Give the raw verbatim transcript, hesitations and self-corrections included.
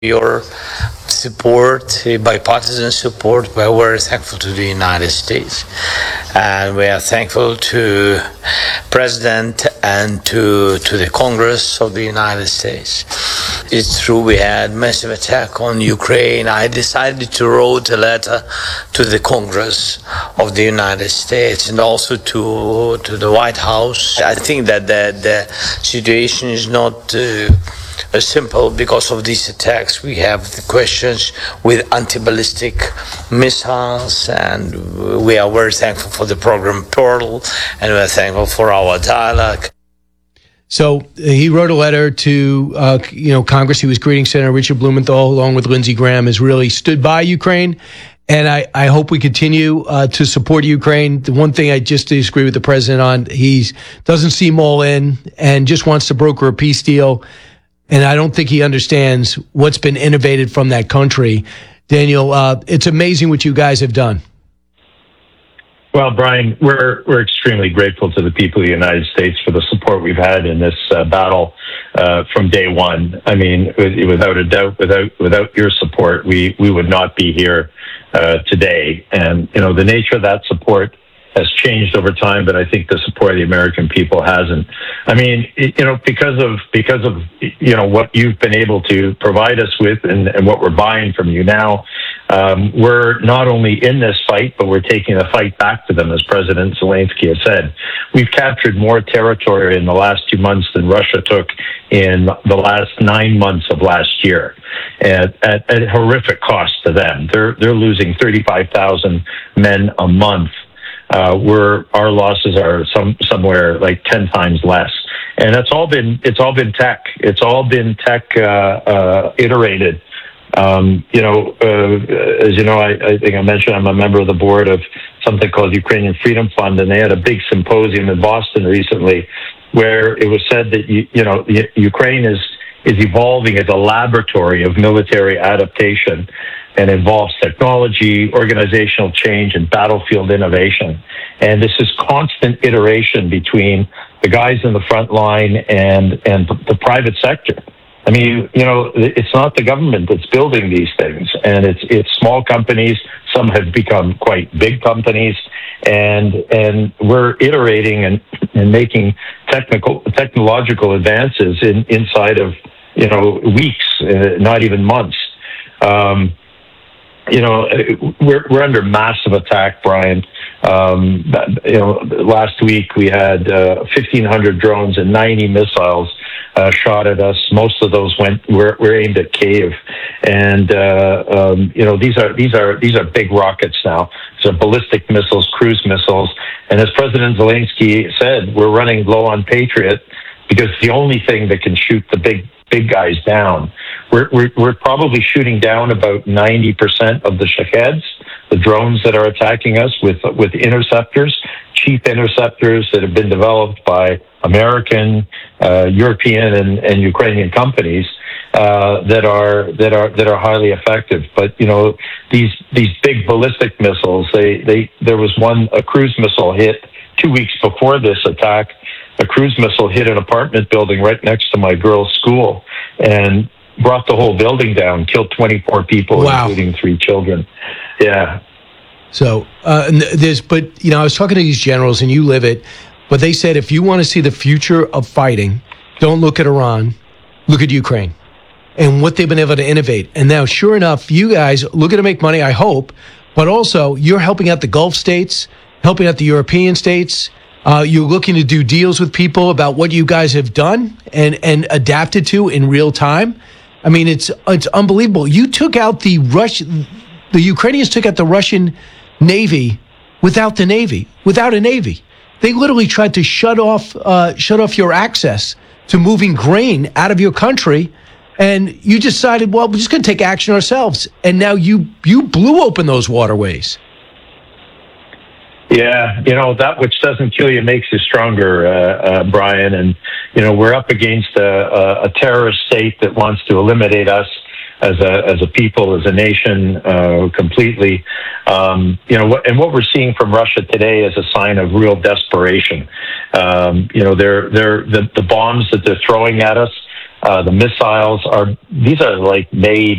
your support, uh, bipartisan support. We're very thankful to the United States, and we are thankful to President and to to the Congress of the United States. It's true we had massive attack on Ukraine. I decided to write a letter to the Congress of the United States and also to to the White House. I think that the, the situation is not uh, simple because of these attacks. We have the questions with anti-ballistic missiles, and we are very thankful for the program Pearl, and we are thankful for our dialogue. So he wrote a letter to, uh, you know, Congress. He was greeting Senator Richard Blumenthal, along with Lindsey Graham, has really stood by Ukraine. And I, I hope we continue uh, to support Ukraine. The one thing I just disagree with the president on, he doesn't seem all in and just wants to broker a peace deal. And I don't think he understands what's been innovated from that country. Daniel, uh, it's amazing what you guys have done. Well, Brian, we're we're extremely grateful to the people of the United States for the support we've had in this uh, battle uh, from day one. I mean, without a doubt, without without your support, we we would not be here uh, today. And you know, the nature of that support has changed over time, but I think the support of the American people hasn't. I mean, you know, because of because of you know what you've been able to provide us with, and, and what we're buying from you now, um, we're not only in this fight, but we're taking the fight back to them, as President Zelensky has said. We've captured more territory in the last two months than Russia took in the last nine months of last year, at, at, at horrific cost to them. They're they're losing thirty-five thousand men a month. Uh, where our losses are some somewhere like ten times less, and it's all been it's all been tech. It's all been tech uh, uh, iterated. Um, you know, uh, as you know, I, I think I mentioned I'm a member of the board of something called Ukrainian Freedom Fund, and they had a big symposium in Boston recently, where it was said that you, you know Ukraine is is evolving as a laboratory of military adaptation, and involves technology, organizational change, and battlefield innovation. And this is constant iteration between the guys in the front line and and the private sector. I mean, you know, it's not the government that's building these things, and it's it's small companies. Some have become quite big companies, and and we're iterating and, and making technical technological advances in inside of you know weeks, uh, not even months. Um, You know, we're we're under massive attack, Brian. Um, you know, last week we had uh, fifteen hundred drones and ninety missiles uh, shot at us. Most of those went were, were aimed at Kyiv, and uh, um, you know these are these are these are big rockets now. These are ballistic missiles, cruise missiles, and as President Zelensky said, we're running low on Patriot because it's the only thing that can shoot the big big guys down. We're, we're, we're probably shooting down about ninety percent of the Shaheds, the drones that are attacking us, with with interceptors, cheap interceptors that have been developed by American, uh, European, and, and Ukrainian companies uh, that are that are that are highly effective. But you know these these big ballistic missiles. They they there was one a cruise missile hit two weeks before this attack. A cruise missile hit an apartment building right next to my girl's school and brought the whole building down, killed twenty-four people, wow, including three children. Yeah. So uh, there's, but you know, I was talking to these generals, and you live it. But they said if you want to see the future of fighting, don't look at Iran, look at Ukraine, and what they've been able to innovate. And now, sure enough, you guys looking to make money, I hope, but also you're helping out the Gulf states, helping out the European states. Uh, you're looking to do deals with people about what you guys have done and, and adapted to in real time. I mean, it's it's unbelievable. You took out the Russian, the Ukrainians took out the Russian Navy without the Navy, without a Navy. They literally tried to shut off uh, shut off your access to moving grain out of your country, and you decided, well, we're just going to take action ourselves. And now you you blew open those waterways. Yeah, you know, that which doesn't kill you makes you stronger, uh, uh, Brian. And, you know, we're up against a, a terrorist state that wants to eliminate us as a as a people, as a nation, uh, completely. Um, you know, what, and what we're seeing from Russia today is a sign of real desperation. Um, you know, they're, they're, the, the bombs that they're throwing at us Uh, the missiles are, these are like made